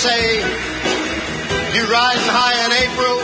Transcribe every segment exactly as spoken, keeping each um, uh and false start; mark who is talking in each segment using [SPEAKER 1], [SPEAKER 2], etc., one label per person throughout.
[SPEAKER 1] say you riding high in April,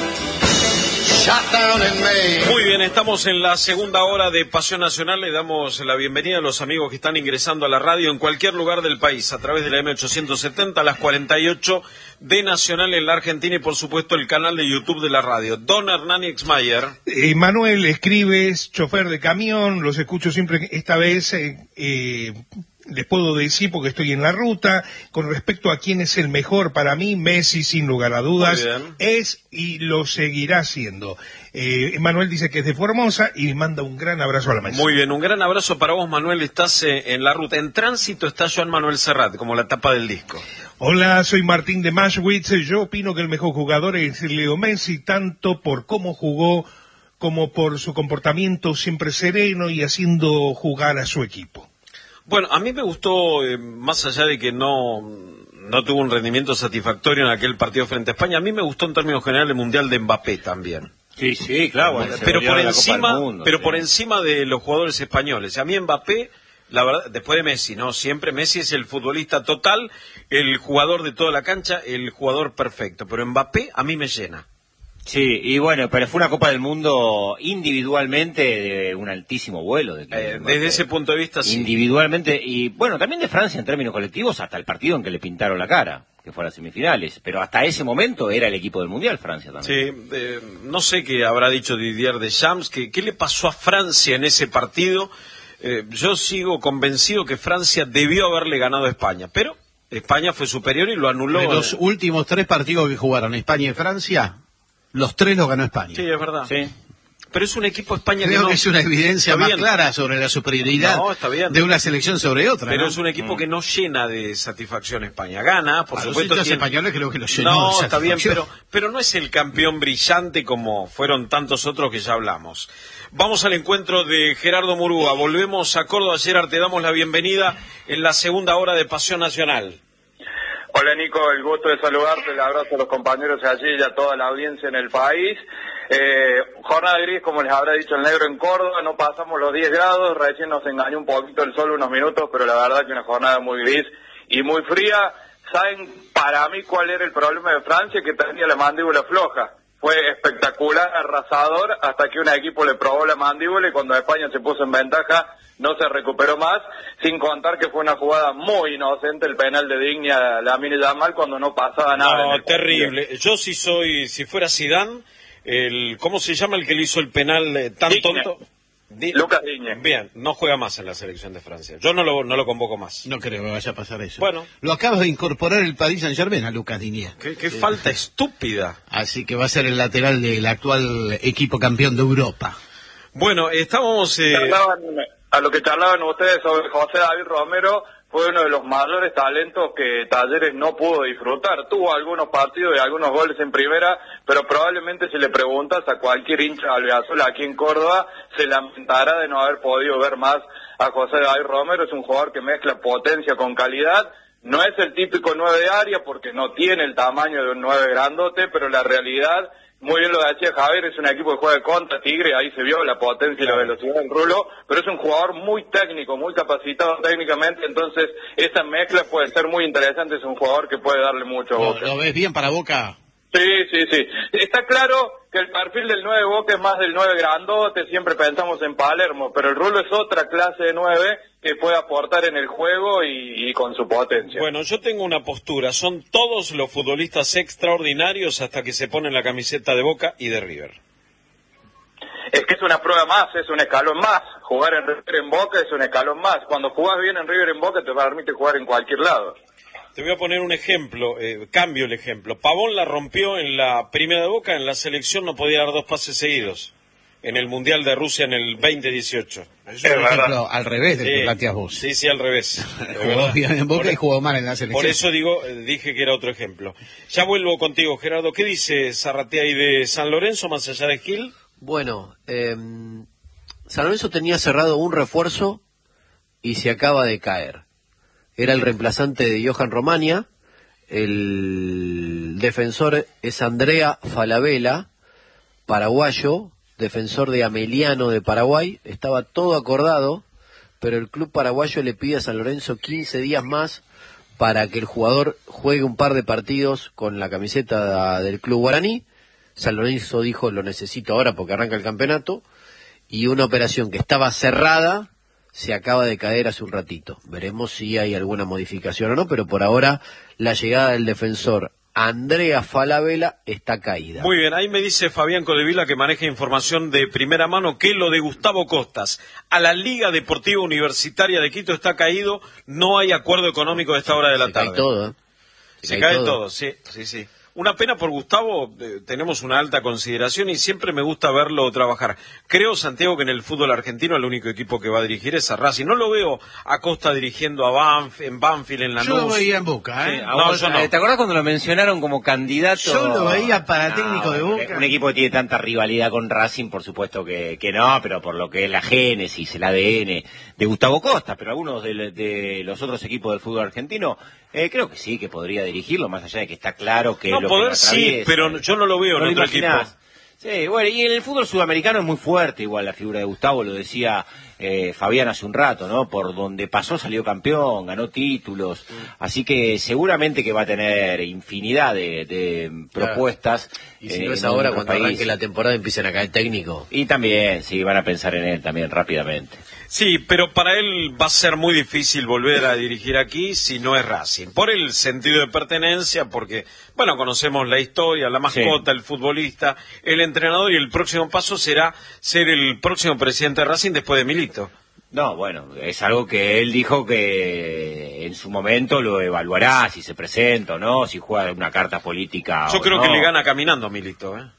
[SPEAKER 1] shot down in May.
[SPEAKER 2] Muy bien, estamos en la segunda hora de Pasión Nacional. Le damos la bienvenida a los amigos que están ingresando a la radio en cualquier lugar del país, a través de la M ochocientos setenta, las cuarenta y ocho de Nacional en la Argentina y por supuesto el canal de YouTube de la radio. Don Hernán Exmayer.
[SPEAKER 3] Eh, Manuel, escribes, chofer de camión, los escucho siempre. Esta vez eh, eh, les puedo decir, porque estoy en la ruta, con respecto a quién es el mejor para mí, Messi sin lugar a dudas es y lo seguirá siendo. Eh, Manuel dice que es de Formosa y manda un gran abrazo a la mesa.
[SPEAKER 2] Muy bien, un gran abrazo para vos, Manuel. Estás eh, en la ruta. En tránsito está Joan Manuel Serrat, como la tapa del disco.
[SPEAKER 3] Hola, soy Martín de Maschwitz. Yo opino que el mejor jugador es Leo Messi, tanto por cómo jugó como por su comportamiento siempre sereno y haciendo jugar a su equipo.
[SPEAKER 2] Bueno, a mí me gustó, eh, más allá de que no, no tuvo un rendimiento satisfactorio en aquel partido frente a España, a mí me gustó en términos generales el Mundial de Mbappé también.
[SPEAKER 4] Sí, sí, claro. Bueno,
[SPEAKER 2] pero por encima,
[SPEAKER 4] mundo,
[SPEAKER 2] pero
[SPEAKER 4] sí.
[SPEAKER 2] por encima de los jugadores españoles. A mí Mbappé, la verdad, después de Messi, ¿no? Siempre Messi es el futbolista total, el jugador de toda la cancha, el jugador perfecto. Pero Mbappé a mí me llena.
[SPEAKER 4] Sí, y bueno, pero fue una Copa del Mundo individualmente de un altísimo vuelo. De
[SPEAKER 2] eh, desde ese punto de vista, sí.
[SPEAKER 4] Individualmente, y bueno, también de Francia en términos colectivos, hasta el partido en que le pintaron la cara, que fue a las semifinales. Pero hasta ese momento era el equipo del Mundial, Francia también.
[SPEAKER 2] Sí, eh, no sé qué habrá dicho Didier Deschamps, que qué le pasó a Francia en ese partido. Eh, yo sigo convencido que Francia debió haberle ganado a España, pero España fue superior y lo anuló.
[SPEAKER 5] De los
[SPEAKER 2] eh.
[SPEAKER 5] últimos tres partidos que jugaron España y Francia, los tres los ganó España.
[SPEAKER 2] Sí, es verdad.
[SPEAKER 4] Sí.
[SPEAKER 2] Pero es un equipo España
[SPEAKER 5] Creo
[SPEAKER 2] que no...
[SPEAKER 5] que es una evidencia
[SPEAKER 2] Está
[SPEAKER 5] más
[SPEAKER 2] bien.
[SPEAKER 5] clara sobre la superioridad
[SPEAKER 2] No, está bien.
[SPEAKER 5] de una selección sobre otra.
[SPEAKER 2] Pero
[SPEAKER 5] ¿no?
[SPEAKER 2] es un equipo que no llena de satisfacción España. Gana, por
[SPEAKER 5] A los
[SPEAKER 2] supuesto.
[SPEAKER 5] hinchas
[SPEAKER 2] tiene...
[SPEAKER 5] españoles creo que lo llenó.
[SPEAKER 2] No,
[SPEAKER 5] de
[SPEAKER 2] está bien,
[SPEAKER 5] satisfacción.
[SPEAKER 2] pero, pero no es el campeón brillante como fueron tantos otros que ya hablamos. Vamos al encuentro de Gerardo Murúa. Volvemos a Córdoba. Gerard, te damos la bienvenida en la segunda hora de Pasión Nacional.
[SPEAKER 6] Hola Nico, el gusto de saludarte, el abrazo a los compañeros allí y a toda la audiencia en el país. Eh, jornada gris, como les habrá dicho el negro en Córdoba, no pasamos los diez grados, recién nos engañó un poquito el sol unos minutos, pero la verdad que una jornada muy gris y muy fría. ¿Saben para mí cuál era el problema de Francia? Que tenía la mandíbula floja. Fue espectacular, arrasador, hasta que un equipo le probó la mandíbula y cuando España se puso en ventaja no se recuperó más, sin contar que fue una jugada muy inocente el penal de Digna Lamine Yamal cuando no pasaba nada.
[SPEAKER 2] No, terrible. Yo si soy, si fuera Zidane, el, ¿cómo se llama el que le hizo el penal eh, tan
[SPEAKER 6] Digne.
[SPEAKER 2] tonto? Di...
[SPEAKER 6] Lucas Digne.
[SPEAKER 2] Bien, no juega más en la selección de Francia. Yo no lo, no lo convoco más.
[SPEAKER 5] No creo que vaya a pasar eso.
[SPEAKER 2] Bueno.
[SPEAKER 5] Lo acabas de incorporar el Paris Saint-Germain a Lucas Digne.
[SPEAKER 2] Qué, qué falta estúpida.
[SPEAKER 5] Así que va a ser el lateral del actual equipo campeón de Europa.
[SPEAKER 2] Bueno, estábamos... Eh...
[SPEAKER 6] Charlaban, a lo que charlaban ustedes sobre José David Romero, fue uno de los mayores talentos que Talleres no pudo disfrutar. Tuvo algunos partidos y algunos goles en primera, pero probablemente si le preguntas a cualquier hincha albiazul aquí en Córdoba, se lamentará de no haber podido ver más a José David Romero. Es un jugador que mezcla potencia con calidad. No es el típico nueve de área porque no tiene el tamaño de un nueve grandote, pero la realidad... Muy bien lo decía Javier, es un equipo que juega contra Tigre, ahí se vio la potencia y la velocidad del Rulo, pero es un jugador muy técnico, muy capacitado técnicamente, entonces esa mezcla puede ser muy interesante, es un jugador que puede darle mucho a Boca.
[SPEAKER 5] ¿Lo, ¿Lo ves bien para Boca?
[SPEAKER 6] Sí, sí, sí. Está claro que el perfil del nueve Boca es más del nueve grandote, siempre pensamos en Palermo, pero el Rulo es otra clase de nueve que puede aportar en el juego y, y con su potencia.
[SPEAKER 2] Bueno, yo tengo una postura, son todos los futbolistas extraordinarios hasta que se ponen la camiseta de Boca y de River.
[SPEAKER 6] Es que es una prueba más, es un escalón más. Jugar en River en Boca es un escalón más. Cuando jugás bien en River en Boca te permite jugar en cualquier lado.
[SPEAKER 2] Te voy a poner un ejemplo, eh, cambio el ejemplo. Pavón la rompió en la primera de Boca, en la selección no podía dar dos pases seguidos. En el Mundial de Rusia en el veinte dieciocho.
[SPEAKER 5] Es un ejemplo al revés del
[SPEAKER 2] sí,
[SPEAKER 5] que planteas vos.
[SPEAKER 2] Sí, sí, al revés.
[SPEAKER 5] Jugó bien en Boca
[SPEAKER 2] por,
[SPEAKER 5] y jugó mal en la selección.
[SPEAKER 2] Por eso digo, dije que era otro ejemplo. Ya vuelvo contigo, Gerardo. ¿Qué dice Zarratea ahí de San Lorenzo, más allá de Gil?
[SPEAKER 7] Bueno, eh, San Lorenzo tenía cerrado un refuerzo y se acaba de caer. Era el reemplazante de Johan Romania. El defensor es Andrea Falabella, paraguayo, defensor de Ameliano de Paraguay. Estaba todo acordado, pero el club paraguayo le pide a San Lorenzo quince días más para que el jugador juegue un par de partidos con la camiseta del club guaraní. San Lorenzo dijo, lo necesito ahora porque arranca el campeonato, y una operación que estaba cerrada se acaba de caer hace un ratito. Veremos si hay alguna modificación o no, pero por ahora la llegada del defensor Andrea Falabella está caída.
[SPEAKER 2] Muy bien, ahí me dice Fabián Codevila, que maneja información de primera mano, que lo de Gustavo Costas a la Liga Deportiva Universitaria de Quito está caído, no hay acuerdo económico a esta hora de la
[SPEAKER 7] se
[SPEAKER 2] tarde.
[SPEAKER 7] Cae todo, ¿eh?
[SPEAKER 2] Se,
[SPEAKER 7] se
[SPEAKER 2] cae,
[SPEAKER 7] cae
[SPEAKER 2] todo.
[SPEAKER 7] todo,
[SPEAKER 2] sí, sí, sí. Una pena por Gustavo, eh, tenemos una alta consideración y siempre me gusta verlo trabajar. Creo, Santiago, que en el fútbol argentino el único equipo que va a dirigir es a Racing. No lo veo a Costa dirigiendo a Banf, en Banfield, en Lanús.
[SPEAKER 5] Yo lo veía en Boca, ¿eh?
[SPEAKER 4] Sí,
[SPEAKER 2] No,
[SPEAKER 4] vos,
[SPEAKER 2] yo no.
[SPEAKER 4] ¿te acordás cuando lo mencionaron como candidato?
[SPEAKER 5] Yo lo veía para técnico de
[SPEAKER 4] un-
[SPEAKER 5] Boca.
[SPEAKER 4] Un equipo que tiene tanta rivalidad con Racing, por supuesto que, que no, pero por lo que es la génesis, el A D N de Gustavo Costa, pero algunos de, de los otros equipos del fútbol argentino, eh, creo que sí, que podría dirigirlo, más allá de que está claro que
[SPEAKER 2] No,
[SPEAKER 4] lo
[SPEAKER 2] poder
[SPEAKER 4] que
[SPEAKER 2] sí,
[SPEAKER 4] atraviesa.
[SPEAKER 2] pero yo no lo veo
[SPEAKER 4] No
[SPEAKER 2] en
[SPEAKER 4] lo
[SPEAKER 2] otro
[SPEAKER 4] imaginás.
[SPEAKER 2] equipo.
[SPEAKER 4] Sí, bueno, y en el fútbol sudamericano es muy fuerte igual la figura de Gustavo, lo decía eh, Fabián hace un rato, ¿no? Por donde pasó salió campeón, ganó títulos, así que seguramente que va a tener infinidad de, de
[SPEAKER 7] Claro.
[SPEAKER 4] propuestas.
[SPEAKER 7] Y si
[SPEAKER 4] eh,
[SPEAKER 7] no es
[SPEAKER 4] en
[SPEAKER 7] ahora,
[SPEAKER 4] otros
[SPEAKER 7] cuando arranque
[SPEAKER 4] países.
[SPEAKER 7] la temporada empiezan a caer técnicos.
[SPEAKER 4] Y también, sí, van a pensar en él también rápidamente.
[SPEAKER 2] Sí, pero para él va a ser muy difícil volver a dirigir aquí si no es Racing. Por el sentido de pertenencia, porque, bueno, conocemos la historia, la mascota, sí, el futbolista, el entrenador, y el próximo paso será ser el próximo presidente de Racing después de Milito.
[SPEAKER 4] No, bueno, es algo que él dijo que en su momento lo evaluará, si se presenta o no, si juega una carta política
[SPEAKER 2] Yo
[SPEAKER 4] o
[SPEAKER 2] creo
[SPEAKER 4] no.
[SPEAKER 2] que le gana caminando a Milito, ¿eh?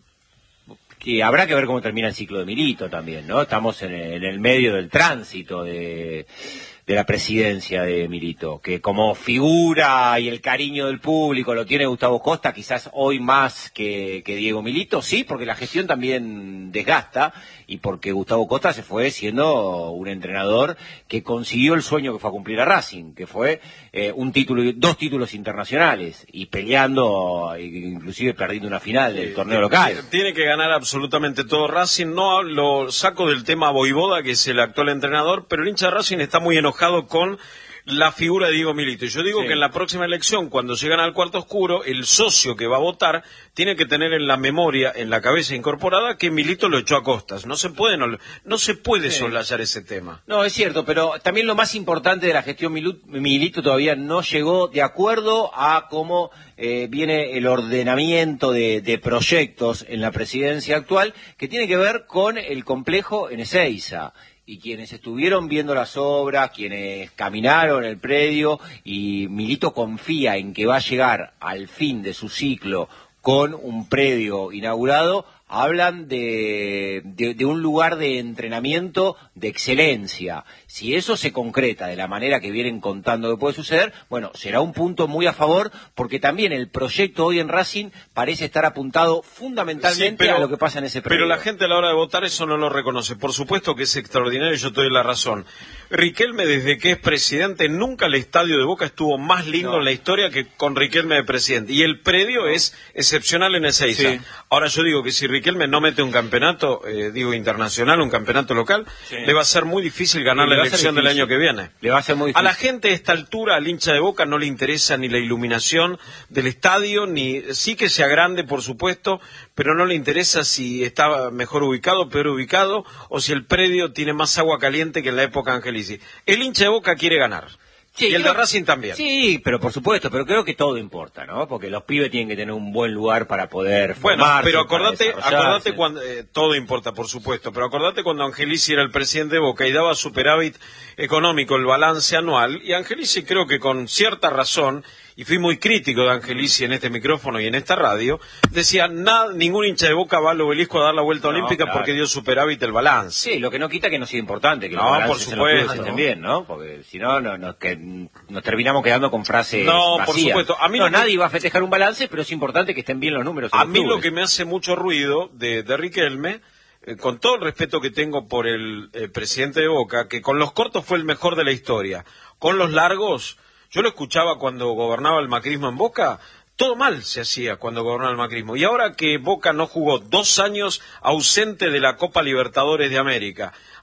[SPEAKER 4] Que habrá que ver cómo termina el ciclo de Milito también, ¿no? Estamos en, en el medio del tránsito de, de la presidencia de Milito, que como figura y el cariño del público lo tiene Gustavo Costa, quizás hoy más que, que Diego Milito, sí, porque la gestión también desgasta y porque Gustavo Costa se fue siendo un entrenador que consiguió el sueño que fue a cumplir a Racing, que fue eh, un título, dos títulos internacionales y peleando, inclusive perdiendo una final del torneo local.
[SPEAKER 2] Tiene que ganar absolutamente todo Racing. No lo saco del tema Voivoda, que es el actual entrenador, pero el hincha de Racing está muy enojado con la figura de Diego Milito. Y yo digo, sí, que en la próxima elección, cuando llegan al cuarto oscuro, el socio que va a votar tiene que tener en la memoria, en la cabeza incorporada, que Milito lo echó a Costas. No se puede, no, no se puede sí. soslayar ese tema.
[SPEAKER 4] No, es cierto, pero también lo más importante de la gestión Milu- Milito todavía no llegó de acuerdo a cómo eh, viene el ordenamiento de, de proyectos en la presidencia actual, que tiene que ver con el complejo en Ezeiza. Y quienes estuvieron viendo las obras, quienes caminaron el predio, y Milito confía en que va a llegar al fin de su ciclo con un predio inaugurado, hablan de, de, de un lugar de entrenamiento de excelencia. Si eso se concreta de la manera que vienen contando que puede suceder, bueno, será un punto muy a favor, porque también el proyecto hoy en Racing parece estar apuntado fundamentalmente sí, pero, a lo que pasa en ese predio.
[SPEAKER 2] Pero la gente a la hora de votar eso no lo reconoce. Por supuesto que es extraordinario, yo te doy la razón. Riquelme, desde que es presidente, nunca el estadio de Boca estuvo más lindo no. en la historia que con Riquelme de presidente. Y el predio no. es excepcional en Ezeiza. Sí. Ahora yo digo que si Riquelme no mete un campeonato, eh, digo internacional, un campeonato local, sí. le va a ser muy difícil ganar sí, la elección del año que viene.
[SPEAKER 4] Le va a ser muy difícil.
[SPEAKER 2] A la gente a esta altura, al hincha de Boca, no le interesa ni la iluminación del estadio, ni sí que sea grande, por supuesto, pero no le interesa si está mejor ubicado, peor ubicado, o si el predio tiene más agua caliente que en la época Angelici. El hincha de Boca quiere ganar. Sí, y el creo, de Racing también.
[SPEAKER 4] Sí, pero por supuesto, pero creo que todo importa, ¿no? Porque los pibes tienen que tener un buen lugar para poder
[SPEAKER 2] bueno,
[SPEAKER 4] formarse.
[SPEAKER 2] Pero acordate, acordate cuando, eh, todo importa, por supuesto, pero acordate cuando Angelici era el presidente de Boca y daba superávit económico, el balance anual, y Angelici creo que con cierta razón, y fui muy crítico de Angelici en este micrófono y en esta radio, decía, nada, ningún hincha de Boca va al Obelisco a dar la vuelta no, olímpica claro. porque dio superávit el balance.
[SPEAKER 4] Sí, lo que no quita que no sea importante, que
[SPEAKER 2] no,
[SPEAKER 4] los
[SPEAKER 2] por supuesto,
[SPEAKER 4] estén bien, ¿no? Porque si no, no, no que nos terminamos quedando con frases
[SPEAKER 2] No,
[SPEAKER 4] vacías.
[SPEAKER 2] por supuesto. A mí
[SPEAKER 4] no,
[SPEAKER 2] no,
[SPEAKER 4] nadie va a festejar un balance, pero es importante que estén bien los números.
[SPEAKER 2] A
[SPEAKER 4] los
[SPEAKER 2] mí
[SPEAKER 4] clubes.
[SPEAKER 2] lo que me hace mucho ruido de, de Riquelme, eh, con todo el respeto que tengo por el eh, presidente de Boca, que con los cortos fue el mejor de la historia, con los largos... Yo lo escuchaba cuando gobernaba el macrismo en Boca, todo mal se hacía cuando gobernaba el macrismo. Y ahora que Boca no jugó dos años ausente de la Copa Libertadores de América,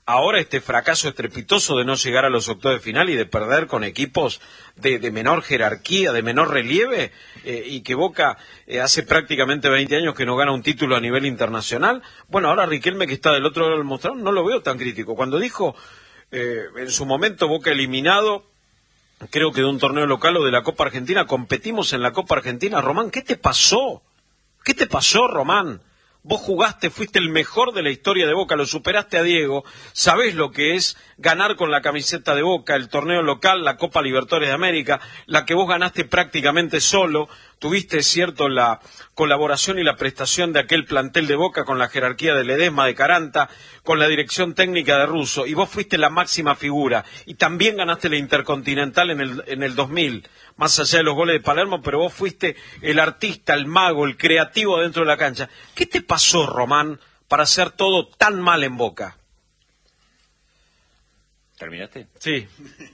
[SPEAKER 2] ahora este fracaso estrepitoso de no llegar a los octavos de final y de perder con equipos de, de menor jerarquía, de menor relieve, eh, y que Boca eh, hace prácticamente veinte años que no gana un título a nivel internacional. Bueno, ahora Riquelme, que está del otro lado del mostrador, no lo veo tan crítico. Cuando dijo eh, en su momento Boca eliminado, creo que de un torneo local o de la Copa Argentina, competimos en la Copa Argentina. Román, ¿qué te pasó? ¿Qué te pasó, Román? Vos jugaste, fuiste el mejor de la historia de Boca, lo superaste a Diego, sabés lo que es ganar con la camiseta de Boca, el torneo local, la Copa Libertadores de América, la que vos ganaste prácticamente solo, tuviste, cierto, la colaboración y la prestación de aquel plantel de Boca con la jerarquía de Ledesma, de Caranta, con la dirección técnica de Russo, y vos fuiste la máxima figura, y también ganaste la Intercontinental en el, en el dos mil, más allá de los goles de Palermo, pero vos fuiste el artista, el mago, el creativo dentro de la cancha. ¿Qué te pasó, Román, para hacer todo tan mal en Boca?
[SPEAKER 4] ¿Terminaste?
[SPEAKER 2] Sí.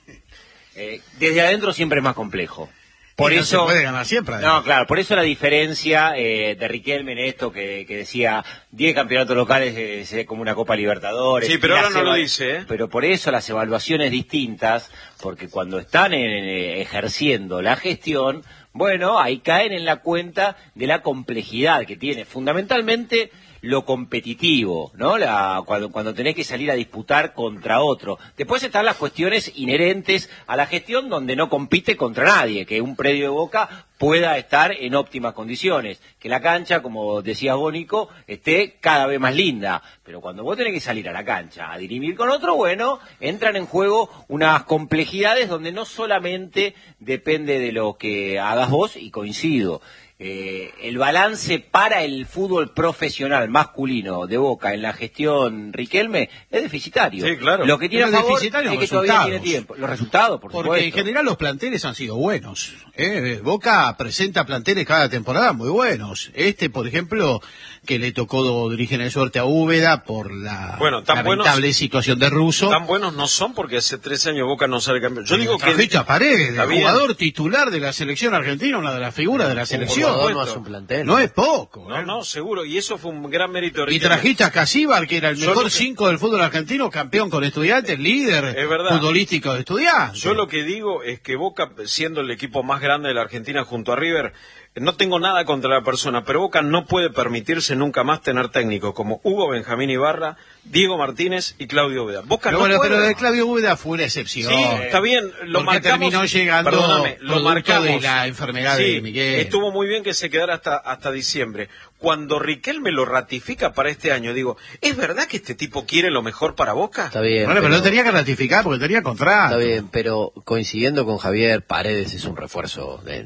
[SPEAKER 4] Eh, desde adentro siempre es más complejo. Por
[SPEAKER 5] y no
[SPEAKER 4] eso
[SPEAKER 5] se puede ganar siempre.
[SPEAKER 4] No, además. Claro, por eso la diferencia eh, de Riquelme en esto que, que decía diez campeonatos locales eh, se ve como una Copa Libertadores.
[SPEAKER 2] Sí, pero ahora no lo
[SPEAKER 4] eva-
[SPEAKER 2] dice, ¿eh?
[SPEAKER 4] Pero por eso las evaluaciones distintas, porque cuando están en, eh, ejerciendo la gestión, bueno, ahí caen en la cuenta de la complejidad que tiene, fundamentalmente lo competitivo, ¿no? La, cuando, cuando tenés que salir a disputar contra otro. Después están las cuestiones inherentes a la gestión donde no compite contra nadie, que un predio de Boca pueda estar en óptimas condiciones, que la cancha, como decía Bónico, esté cada vez más linda. Pero cuando vos tenés que salir a la cancha a dirimir con otro, bueno, entran en juego unas complejidades donde no solamente depende de lo que hagas vos, y coincido. Eh, el balance para el fútbol profesional masculino de Boca en la gestión Riquelme es deficitario.
[SPEAKER 2] Sí, claro.
[SPEAKER 4] Lo que tiene a
[SPEAKER 5] Pero
[SPEAKER 4] favor
[SPEAKER 5] deficitario
[SPEAKER 4] es que
[SPEAKER 5] los
[SPEAKER 4] todavía
[SPEAKER 5] resultados.
[SPEAKER 4] tiene tiempo. Los resultados, por
[SPEAKER 5] Porque
[SPEAKER 4] supuesto.
[SPEAKER 5] en general los planteles han sido buenos. ¿eh? Boca presenta planteles cada temporada muy buenos. Este, por ejemplo, que le tocó dirigir en suerte a Úbeda por la
[SPEAKER 2] Bueno, tan
[SPEAKER 5] lamentable
[SPEAKER 2] buenos-
[SPEAKER 5] situación de Russo.
[SPEAKER 2] Tan buenos no son porque hace tres años Boca no sale campeón. Yo digo que...
[SPEAKER 5] Trajiste a Paredes,
[SPEAKER 2] Está
[SPEAKER 5] el
[SPEAKER 2] bien.
[SPEAKER 5] jugador titular de la selección argentina, una de las figuras de la selección.
[SPEAKER 7] jugador
[SPEAKER 2] supuesto.
[SPEAKER 7] no hace un plantel.
[SPEAKER 5] No es poco.
[SPEAKER 2] No,
[SPEAKER 5] ¿eh?
[SPEAKER 2] no, seguro. Y eso fue un gran mérito de
[SPEAKER 5] Y
[SPEAKER 2] Riquelme.
[SPEAKER 5] trajiste a Casíbar, que era el
[SPEAKER 2] Yo
[SPEAKER 5] mejor
[SPEAKER 2] lo que-
[SPEAKER 5] cinco del fútbol argentino, campeón con Estudiantes, líder
[SPEAKER 2] Es verdad.
[SPEAKER 5] futbolístico de Estudiantes.
[SPEAKER 2] Yo lo que digo es que Boca, siendo el equipo más grande de la Argentina junto a River, no tengo nada contra la persona, pero Boca no puede permitirse nunca más tener técnicos como Hugo Benjamín Ibarra, Diego Martínez y Claudio Veda. Boca
[SPEAKER 5] Pero
[SPEAKER 2] no
[SPEAKER 5] bueno,
[SPEAKER 2] puede.
[SPEAKER 5] pero de Claudio Úbeda fue una excepción.
[SPEAKER 2] Sí, está bien, lo
[SPEAKER 5] Porque
[SPEAKER 2] marcamos.
[SPEAKER 5] terminó llegando
[SPEAKER 2] Perdóname, lo
[SPEAKER 5] producto
[SPEAKER 2] marcamos.
[SPEAKER 5] de la enfermedad
[SPEAKER 2] Sí,
[SPEAKER 5] de Miguel.
[SPEAKER 2] estuvo muy bien que se quedara hasta, hasta diciembre. Cuando Riquelme lo ratifica para este año, digo, ¿es verdad que este tipo quiere lo mejor para Boca?
[SPEAKER 7] Está bien.
[SPEAKER 5] Bueno, pero lo tenía que ratificar porque tenía contrato.
[SPEAKER 7] Está bien, pero coincidiendo con Javier, Paredes es un refuerzo de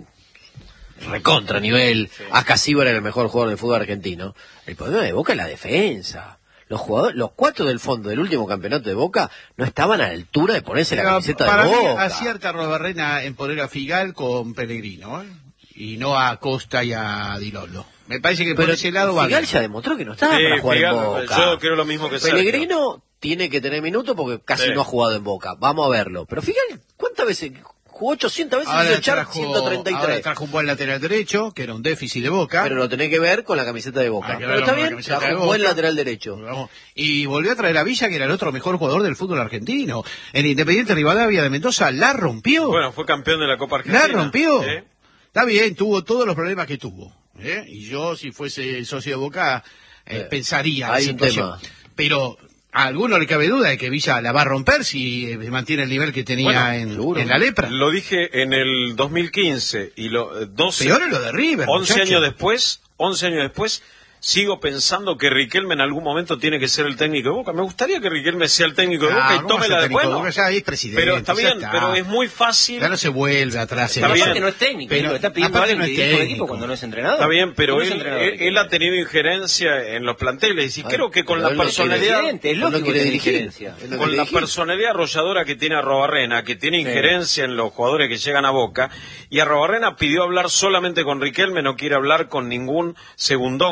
[SPEAKER 7] recontra nivel. Acasíbar era el mejor jugador del fútbol argentino. El problema de Boca es la defensa. Los jugadores, los cuatro del fondo del último campeonato de Boca no estaban a la altura de ponerse la
[SPEAKER 5] Pero
[SPEAKER 7] camiseta
[SPEAKER 5] para
[SPEAKER 7] de
[SPEAKER 5] mí
[SPEAKER 7] Boca.
[SPEAKER 5] acierta Robarrena en poner a Figal con Pellegrino, ¿eh? Y no a Costa y a Di Lolo. Me parece que por
[SPEAKER 7] Pero
[SPEAKER 5] ese lado va
[SPEAKER 7] Figal
[SPEAKER 5] bien.
[SPEAKER 7] ya demostró que no estaba
[SPEAKER 2] Sí,
[SPEAKER 7] para jugar
[SPEAKER 2] Figal,
[SPEAKER 7] en Boca.
[SPEAKER 2] yo creo lo mismo que Sergio.
[SPEAKER 7] Pellegrino tiene que tener minutos porque casi
[SPEAKER 2] Sí.
[SPEAKER 7] no ha jugado en Boca. Vamos a verlo. Pero Figal, ¿cuántas veces? Jugó ochocientas veces y
[SPEAKER 5] Ahora
[SPEAKER 7] hizo echar
[SPEAKER 5] trajo,
[SPEAKER 7] ciento treinta y
[SPEAKER 5] ahora
[SPEAKER 7] tres.
[SPEAKER 5] trajo un buen lateral derecho, que era un déficit de Boca.
[SPEAKER 7] Pero lo tenés que ver con la camiseta de Boca.
[SPEAKER 5] Hay que
[SPEAKER 7] Pero
[SPEAKER 5] verlo
[SPEAKER 7] está
[SPEAKER 5] con la
[SPEAKER 7] bien,
[SPEAKER 5] camiseta
[SPEAKER 7] trajo
[SPEAKER 5] de
[SPEAKER 7] un buen
[SPEAKER 5] Boca.
[SPEAKER 7] lateral derecho.
[SPEAKER 5] Vamos. Y volvió a traer a Villa, que era el otro mejor jugador del fútbol argentino. En Independiente Rivadavia de Mendoza la rompió.
[SPEAKER 2] Bueno, fue campeón de la Copa Argentina.
[SPEAKER 5] la rompió.
[SPEAKER 2] ¿Eh?
[SPEAKER 5] Está bien, tuvo todos los problemas que tuvo. ¿eh? Y yo, si fuese socio de Boca, eh,
[SPEAKER 7] Eh,
[SPEAKER 5] pensaría
[SPEAKER 7] hay
[SPEAKER 5] la
[SPEAKER 7] un
[SPEAKER 5] situación.
[SPEAKER 7] tema.
[SPEAKER 5] Pero a alguno le cabe duda de que Villa la va a romper si eh, mantiene el nivel que tenía
[SPEAKER 2] Bueno,
[SPEAKER 5] en,
[SPEAKER 7] seguro.
[SPEAKER 5] en la lepra.
[SPEAKER 2] Lo dije en el dos mil quince y lo eh, doce,
[SPEAKER 5] Peor es lo de River.
[SPEAKER 2] once
[SPEAKER 5] muchacho.
[SPEAKER 2] años después, once años después, sigo pensando que Riquelme en algún momento tiene que ser el técnico de Boca. Me gustaría que Riquelme sea el técnico de
[SPEAKER 5] Ah,
[SPEAKER 2] Boca y
[SPEAKER 5] ¿cómo
[SPEAKER 2] tome
[SPEAKER 5] va a
[SPEAKER 2] la
[SPEAKER 5] ser
[SPEAKER 2] de
[SPEAKER 5] técnico de
[SPEAKER 2] bueno.
[SPEAKER 5] Boca? Ya es presidente.
[SPEAKER 2] Pero está
[SPEAKER 5] ya
[SPEAKER 2] bien,
[SPEAKER 5] está.
[SPEAKER 2] pero es muy fácil.
[SPEAKER 5] Ya no se vuelve atrás.
[SPEAKER 2] Está
[SPEAKER 5] en
[SPEAKER 2] bien.
[SPEAKER 5] eso.
[SPEAKER 4] Aparte no es técnico,
[SPEAKER 5] Pero-
[SPEAKER 4] pero está pidiendo a
[SPEAKER 5] aparte
[SPEAKER 4] alguien
[SPEAKER 5] no
[SPEAKER 4] que
[SPEAKER 5] es
[SPEAKER 4] dirija un
[SPEAKER 5] técnico.
[SPEAKER 4] equipo cuando no es entrenador.
[SPEAKER 2] Está bien, pero
[SPEAKER 4] No es
[SPEAKER 2] él,
[SPEAKER 4] entrenador
[SPEAKER 2] él,
[SPEAKER 4] Riquelme.
[SPEAKER 2] él ha tenido injerencia en los planteles y
[SPEAKER 7] Ay,
[SPEAKER 2] creo que con
[SPEAKER 7] pero
[SPEAKER 2] la
[SPEAKER 7] él no quiere
[SPEAKER 2] personalidad,
[SPEAKER 4] Presidente, es
[SPEAKER 7] Él no
[SPEAKER 4] lógico
[SPEAKER 7] quiere
[SPEAKER 4] que tiene
[SPEAKER 7] dirigir.
[SPEAKER 4] injerencia.
[SPEAKER 7] Él no
[SPEAKER 2] con
[SPEAKER 7] quiere
[SPEAKER 2] la
[SPEAKER 7] dirigir.
[SPEAKER 2] personalidad arrolladora que tiene Arrobarrena, que tiene
[SPEAKER 4] Sí.
[SPEAKER 2] injerencia en los jugadores que llegan a Boca, y Arrobarrena pidió hablar solamente con Riquelme, no quiere hablar con ningún segundón como es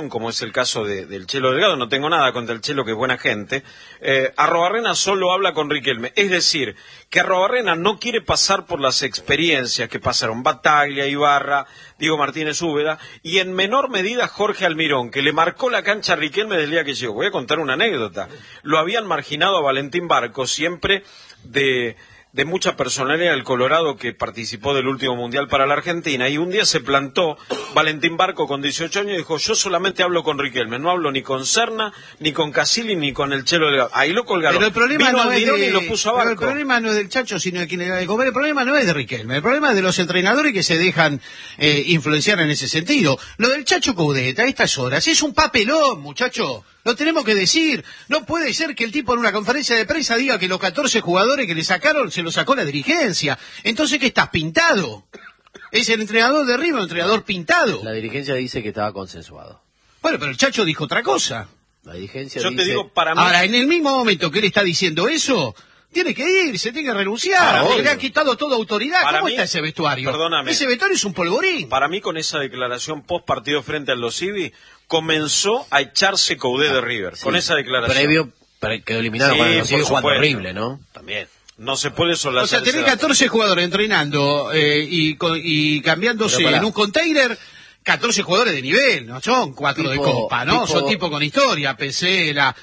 [SPEAKER 2] el caso de, del Chelo Delgado, no tengo nada contra el Chelo, que es buena gente, eh, Arruabarrena solo habla con Riquelme. Es decir, que Arruabarrena no quiere pasar por las experiencias que pasaron Bataglia, Ibarra, Diego Martínez Úbeda, y en menor medida Jorge Almirón, que le marcó la cancha a Riquelme desde el día que llegó. Voy a contar una anécdota. Lo habían marginado a Valentín Barco, siempre de... de mucha personalidad del Colorado, que participó del último Mundial para la Argentina, y un día se plantó Valentín Barco con dieciocho años y dijo: yo solamente hablo con Riquelme, no hablo ni con Serna, ni con Casilli, ni con el Chelo Delgado. Ahí lo colgaron.
[SPEAKER 5] Pero el problema
[SPEAKER 2] Vino
[SPEAKER 5] no es
[SPEAKER 2] Almirón
[SPEAKER 5] de,
[SPEAKER 2] y lo puso a Barco.
[SPEAKER 5] pero el problema no es del Chacho, sino de quien le da de comer. El problema no es de Riquelme, el problema es de los entrenadores que se dejan eh, influenciar en ese sentido. Lo del Chacho Coudet a estas horas es un papelón, muchacho. Lo tenemos que decir. No puede ser que el tipo en una conferencia de prensa diga que los catorce jugadores que le sacaron se los sacó la dirigencia. Entonces, ¿qué estás, pintado? Es el entrenador de River, un entrenador pintado.
[SPEAKER 7] La dirigencia dice que estaba consensuado.
[SPEAKER 5] Bueno, pero el Chacho dijo otra cosa.
[SPEAKER 7] La dirigencia
[SPEAKER 2] Yo
[SPEAKER 7] dice...
[SPEAKER 2] te digo, para mí...
[SPEAKER 5] Ahora, en el mismo momento que él está diciendo eso, tiene que irse, tiene que renunciar,
[SPEAKER 2] Ah,
[SPEAKER 5] porque
[SPEAKER 2] obvio.
[SPEAKER 5] le han quitado toda autoridad.
[SPEAKER 2] Para
[SPEAKER 5] ¿Cómo
[SPEAKER 2] mí-
[SPEAKER 5] está ese vestuario?
[SPEAKER 2] Perdóname.
[SPEAKER 5] Ese vestuario es un polvorín.
[SPEAKER 2] Para mí, con esa declaración post partido frente a los Civi, comenzó a echarse Coudet de River.
[SPEAKER 7] Sí.
[SPEAKER 2] Con esa declaración.
[SPEAKER 7] Previo, pre- quedó eliminado
[SPEAKER 2] Sí,
[SPEAKER 7] cuando lo sigue
[SPEAKER 2] por
[SPEAKER 7] jugando
[SPEAKER 2] supuesto.
[SPEAKER 7] horrible, ¿no? También.
[SPEAKER 2] No se puede solazar.
[SPEAKER 5] O sea, tenés
[SPEAKER 2] ese dato.
[SPEAKER 5] catorce jugadores entrenando eh, y, co- y cambiándose
[SPEAKER 7] Pero pará.
[SPEAKER 5] en un container, catorce jugadores de nivel, no son cuatro de
[SPEAKER 7] Tipo-
[SPEAKER 5] copa, ¿no?
[SPEAKER 7] tipo-
[SPEAKER 5] Son tipo con historia, Pesela,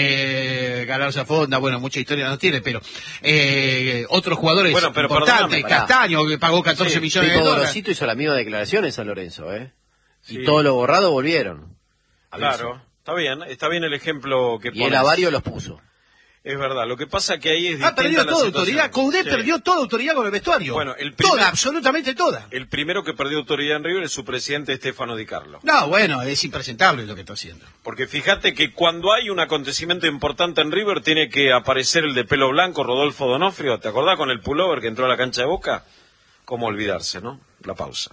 [SPEAKER 5] eh, Galarza Fonda, bueno, mucha historia no tiene, pero eh, otros jugadores
[SPEAKER 2] Bueno, pero
[SPEAKER 5] importantes,
[SPEAKER 2] perdóname,
[SPEAKER 7] pará.
[SPEAKER 5] Castaño, que pagó catorce
[SPEAKER 2] Sí,
[SPEAKER 5] millones de
[SPEAKER 7] Pipo
[SPEAKER 5] dólares.
[SPEAKER 7] Gorosito hizo la misma declaración en San Lorenzo, ¿eh?
[SPEAKER 2] Sí.
[SPEAKER 7] Y todo lo borrado volvieron. Aviso.
[SPEAKER 2] Claro, está bien, está bien el ejemplo que
[SPEAKER 7] Y
[SPEAKER 2] pones.
[SPEAKER 7] el avario los puso.
[SPEAKER 2] Es verdad, lo que pasa que ahí es
[SPEAKER 5] Ha
[SPEAKER 2] distinta
[SPEAKER 5] perdido
[SPEAKER 2] la
[SPEAKER 5] toda
[SPEAKER 2] situación.
[SPEAKER 5] autoridad. Coudet
[SPEAKER 2] Sí.
[SPEAKER 5] perdió toda autoridad con el vestuario.
[SPEAKER 2] Bueno, el primer-
[SPEAKER 5] Toda, absolutamente toda.
[SPEAKER 2] El primero que perdió autoridad en River es su presidente Stefano Di Carlo.
[SPEAKER 5] No, bueno, es impresentable lo que está haciendo.
[SPEAKER 2] Porque fíjate que cuando hay un acontecimiento importante en River tiene que aparecer el de pelo blanco, Rodolfo Donofrio. ¿Te acordás con el pullover que entró a la cancha de Boca? ¿Cómo olvidarse, no? La pausa.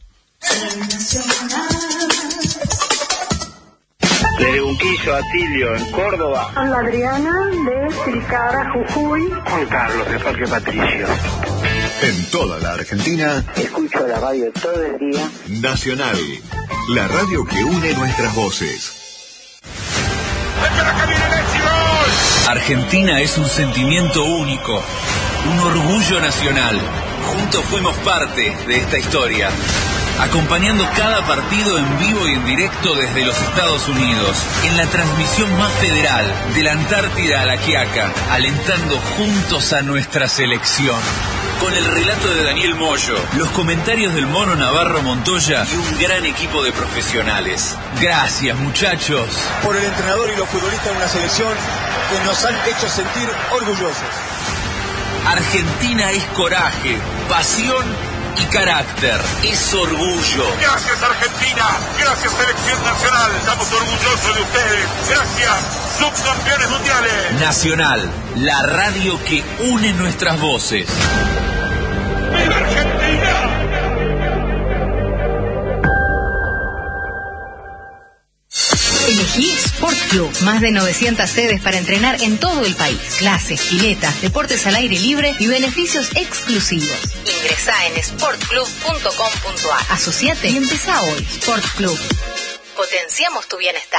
[SPEAKER 8] Desde Unquillo, Atilio, en Córdoba.
[SPEAKER 9] Hola Adriana de Tilcara, Jujuy.
[SPEAKER 8] Juan Carlos, de Parque Patricio.
[SPEAKER 10] En toda la Argentina,
[SPEAKER 9] Escucho la radio todo el día.
[SPEAKER 10] Nacional, la radio que une nuestras voces.
[SPEAKER 11] Argentina es un sentimiento único, un orgullo nacional. Juntos fuimos parte de esta historia, acompañando cada partido en vivo y en directo desde los Estados Unidos, en la transmisión más federal, de la Antártida a la Quiaca, alentando juntos a nuestra selección. Con el relato de Daniel Moyo, los comentarios del Mono Navarro Montoya y un gran equipo de profesionales. Gracias, muchachos.
[SPEAKER 12] Por el entrenador y los futbolistas de una selección que nos han hecho sentir orgullosos.
[SPEAKER 11] Argentina es coraje, pasión y carácter. Es orgullo.
[SPEAKER 13] Gracias Argentina, gracias Selección Nacional, estamos orgullosos de ustedes. Gracias, subcampeones mundiales.
[SPEAKER 11] Nacional, la radio que une nuestras voces.
[SPEAKER 13] ¡Viva Argentina!
[SPEAKER 14] Elegí Sport Club, más de novecientas sedes para entrenar en todo el país. Clases, piletas, deportes al aire libre y beneficios exclusivos. Ingresá en sport club punto com punto a r. Asociate y empezá hoy. Sport Club. Potenciamos tu bienestar.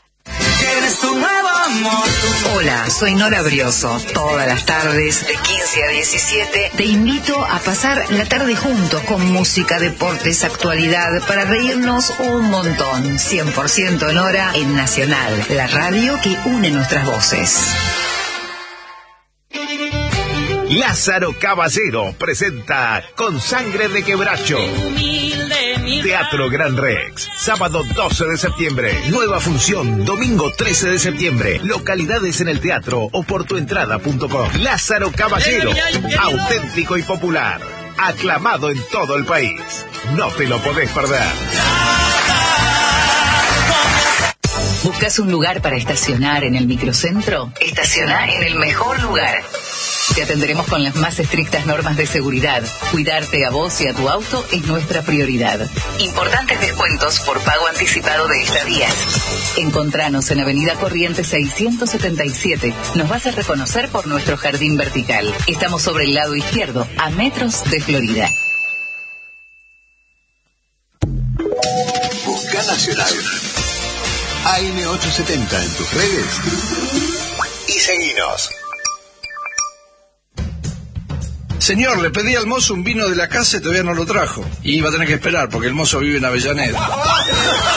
[SPEAKER 14] Hola, soy Nora Brioso. Todas las tardes, de quince a diecisiete, te invito a pasar la tarde juntos con música, deportes, actualidad, para reírnos un montón. cien por ciento Nora en Nacional, la radio que une nuestras voces.
[SPEAKER 15] Lázaro Caballero presenta Con Sangre de Quebracho. Teatro Gran Rex, sábado doce de septiembre, nueva función, domingo trece de septiembre, localidades en el teatro o por tu entrada punto com. Lázaro Caballero, auténtico y popular, aclamado en todo el país. No te lo podés perder.
[SPEAKER 14] ¿Buscas un lugar para estacionar en el microcentro? Estaciona en el mejor lugar. Te atenderemos con las más estrictas normas de seguridad. Cuidarte a vos y a tu auto es nuestra prioridad. Importantes descuentos por pago anticipado de estadías. Encontranos en Avenida Corrientes seiscientos setenta y siete. Nos vas a reconocer por nuestro jardín vertical. Estamos sobre el lado izquierdo, a metros de Florida.
[SPEAKER 10] Busca Nacional. A M ochocientos setenta en tus redes y seguinos.
[SPEAKER 16] Señor, le pedí al mozo un vino de la casa y todavía no lo trajo. Y va a tener que esperar porque el mozo vive en Avellaneda.